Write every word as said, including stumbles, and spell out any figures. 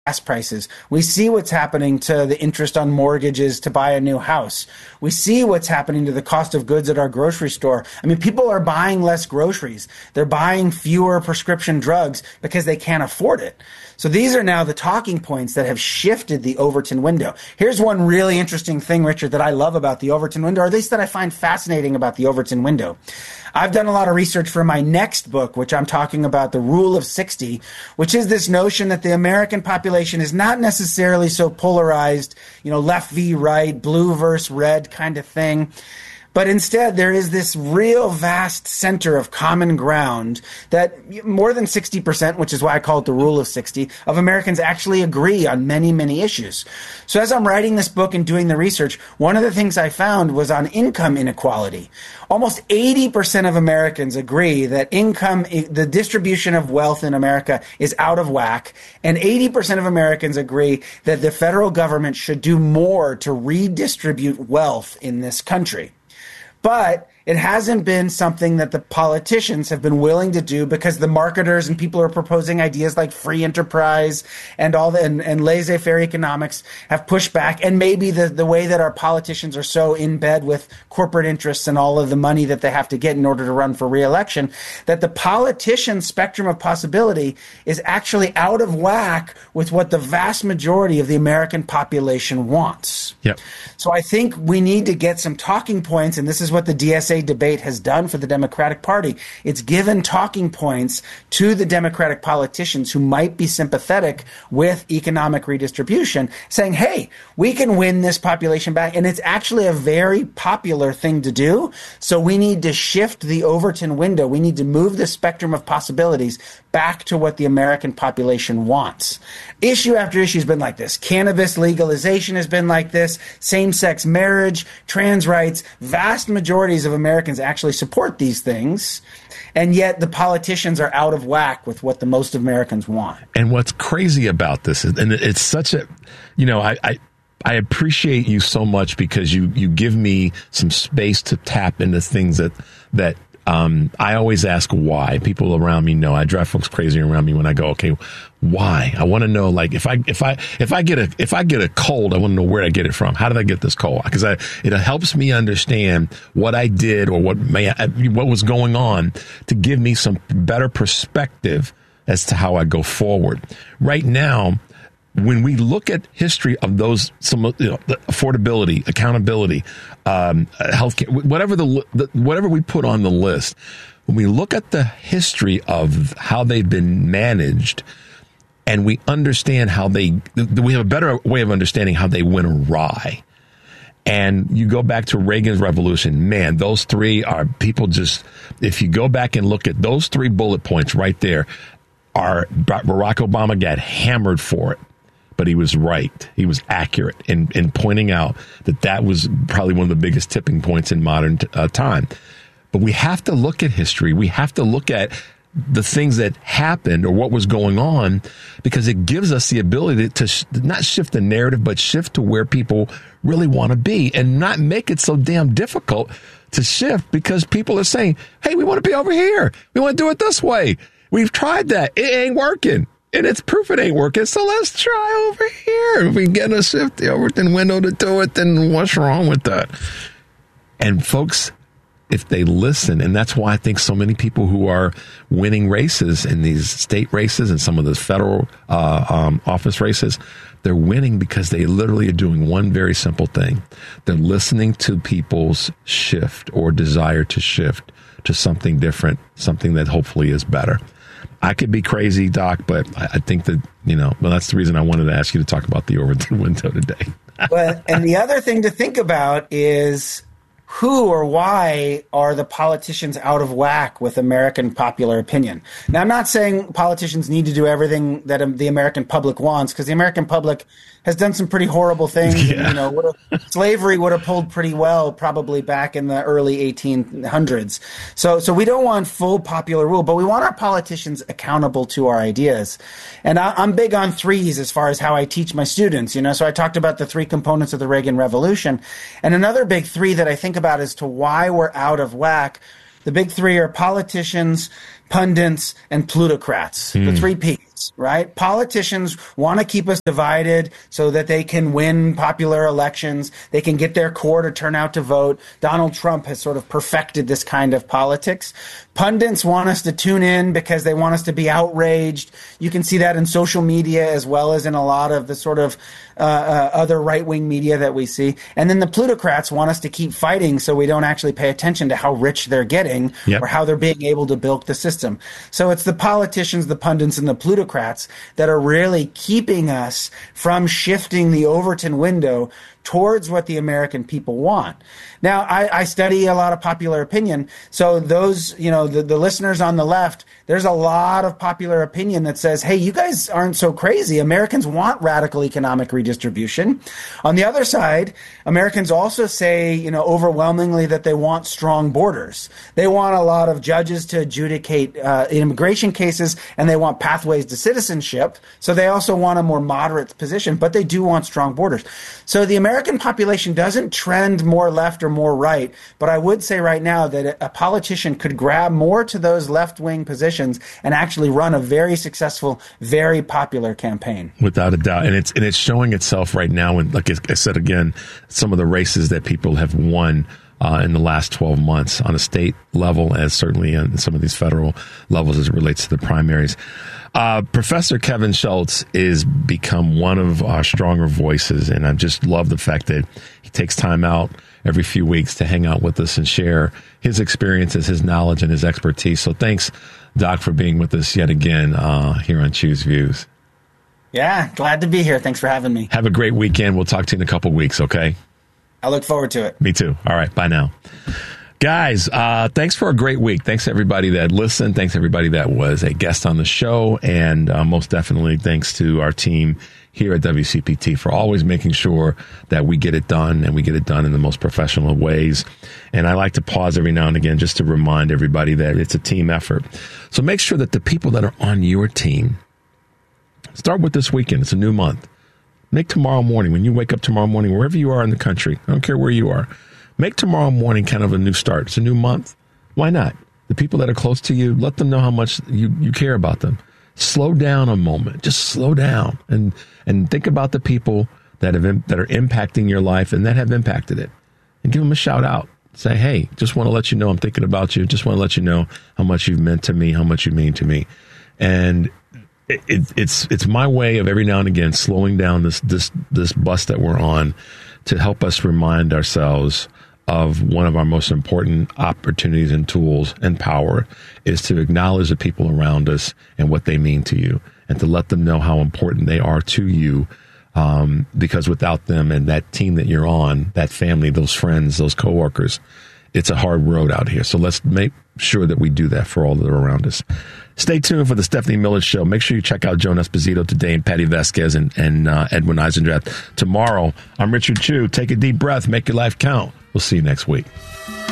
gas prices. We see what's happening to the interest on mortgages to buy a new house. We see what's happening to the cost of goods at our grocery store. I mean, people are buying less groceries. They're buying fewer prescription drugs because they can't afford it. So these are now the talking points that have shifted the Overton window. Here's one really interesting thing, Richard, that I love about the Overton window, or at least that I find fascinating about the Overton window. I've done a lot of research for my next book, which I'm talking about, The Rule of sixty, which is this notion that the American population is not necessarily so polarized, you know, left v right, blue versus red kind of thing. But instead, there is this real vast center of common ground that more than sixty percent, which is why I call it the rule of sixty, of Americans actually agree on many, many issues. So as I'm writing this book and doing the research, one of the things I found was on income inequality. Almost eighty percent of Americans agree that income, the distribution of wealth in America is out of whack, and eighty percent of Americans agree that the federal government should do more to redistribute wealth in this country. But it hasn't been something that the politicians have been willing to do because the marketers and people who are proposing ideas like free enterprise and all the, and, and laissez-faire economics have pushed back. And maybe the, the way that our politicians are so in bed with corporate interests and all of the money that they have to get in order to run for re-election, that the politician spectrum of possibility is actually out of whack with what the vast majority of the American population wants. Yep. So I think we need to get some talking points, and this is what the D S A debate has done for the Democratic Party. It's given talking points to the Democratic politicians who might be sympathetic with economic redistribution, saying, hey, we can win this population back. And it's actually a very popular thing to do. So we need to shift the Overton window. We need to move the spectrum of possibilities back to what the American population wants. Issue after issue has been like this. Cannabis legalization has been like this. Same-sex marriage, trans rights. Vast majorities of Americans actually support these things, and yet the politicians are out of whack with what the most Americans want. And what's crazy about this is, and it's such a, you know, I, I I appreciate you so much because you you give me some space to tap into things that that um, I always ask why. People around me know I drive folks crazy around me when I go, okay, why? I want to know, like, if I if I if I get a if I get a cold, I want to know where I get it from. How did I get this cold? Because I it helps me understand what I did or what may what was going on to give me some better perspective as to how I go forward. Right now, when we look at history of those, some you know, the affordability, accountability, um, healthcare, whatever the, the whatever we put on the list, when we look at the history of how they've been managed, and we understand how they, we have a better way of understanding how they went awry. And you go back to Reagan's revolution, man, those three are people just, if you go back and look at those three bullet points right there, are Barack Obama got hammered for it. But he was right. He was accurate in, in pointing out that that was probably one of the biggest tipping points in modern uh, time. But we have to look at history. We have to look at the things that happened or what was going on, because it gives us the ability to sh- not shift the narrative, but shift to where people really want to be and not make it so damn difficult to shift because people are saying, hey, we want to be over here. We want to do it this way. We've tried that. It ain't working. And it's proof it ain't working, so let's try over here. If we get a shift the Overton window to do it, then what's wrong with that? And folks, if they listen, and that's why I think so many people who are winning races in these state races and some of the federal uh, um, office races, they're winning because they literally are doing one very simple thing. They're listening to people's shift or desire to shift to something different, something that hopefully is better. I could be crazy, Doc, but I think that, you know, well, that's the reason I wanted to ask you to talk about the Overton window today. But, and the other thing to think about is who or why are the politicians out of whack with American popular opinion? Now, I'm not saying politicians need to do everything that um, the American public wants, because the American public has done some pretty horrible things. Yeah. And, you know, would have, slavery would have pulled pretty well probably back in the early eighteen hundreds. So, so we don't want full popular rule, but we want our politicians accountable to our ideas. And I, I'm big on threes as far as how I teach my students. You know, so I talked about the three components of the Reagan Revolution, and another big three that I think about as to why we're out of whack. The big three are politicians, pundits, and plutocrats. Mm. The three P's. politicians, right? Politicians want to keep us divided so that they can win popular elections. They can get their core to turn out to vote. Donald Trump has sort of perfected this kind of politics. Pundits want us to tune in because they want us to be outraged. You can see that in social media as well as in a lot of the sort of uh, uh, other right-wing media that we see. And then the plutocrats want us to keep fighting so we don't actually pay attention to how rich they're getting yep. or how they're being able to bilk the system. So it's the politicians, the pundits, and the plutocrats that are really keeping us from shifting the Overton window towards what the American people want. Now, I, I study a lot of popular opinion. So those, you know, the, the listeners on the left, there's a lot of popular opinion that says, hey, you guys aren't so crazy. Americans want radical economic redistribution. On the other side, Americans also say, you know, overwhelmingly that they want strong borders. They want a lot of judges to adjudicate uh, immigration cases, and they want pathways to citizenship. So they also want a more moderate position, but they do want strong borders. So the American population doesn't trend more left or more right, but I would say right now that a politician could grab more to those left-wing positions and actually run a very successful, very popular campaign. Without a doubt. And it's and it's showing itself right now. And like I said again, some of the races that people have won uh, in the last twelve months on a state level, as certainly on some of these federal levels as it relates to the primaries. Uh, Professor Kevin Schultz is become one of our stronger voices, and I just love the fact that he takes time out every few weeks to hang out with us and share his experiences, his knowledge, and his expertise. So thanks, Doc, for being with us yet again uh, here on Choose Views. Yeah, glad to be here. Thanks for having me. Have a great weekend. We'll talk to you in a couple weeks, okay? I look forward to it. Me too. All right, bye now. Guys, uh, thanks for a great week. Thanks to everybody that listened. Thanks to everybody that was a guest on the show. And uh, most definitely thanks to our team here at W C P T for always making sure that we get it done and we get it done in the most professional ways. And I like to pause every now and again just to remind everybody that it's a team effort. So make sure that the people that are on your team, start with this weekend. It's a new month. Make tomorrow morning, when you wake up tomorrow morning, wherever you are in the country, I don't care where you are, make tomorrow morning kind of a new start. It's a new month. Why not? The people that are close to you, let them know how much you, you care about them. Slow down a moment. Just slow down and and think about the people that have that are impacting your life and that have impacted it. And give them a shout out. Say, hey, just want to let you know I'm thinking about you. Just want to let you know how much you've meant to me, how much you mean to me. And it, it, it's it's my way of every now and again slowing down this this this bus that we're on to help us remind ourselves of one of our most important opportunities and tools and power is to acknowledge the people around us and what they mean to you and to let them know how important they are to you. Um, because without them and that team that you're on, that family, those friends, those coworkers, it's a hard road out here. So let's make sure that we do that for all that are around us. Stay tuned for the Stephanie Miller Show. Make sure you check out Joan Esposito today and Patty Vasquez and, and uh, Edwin Eisendrath tomorrow. I'm Richard Chu. Take a deep breath. Make your life count. We'll see you next week.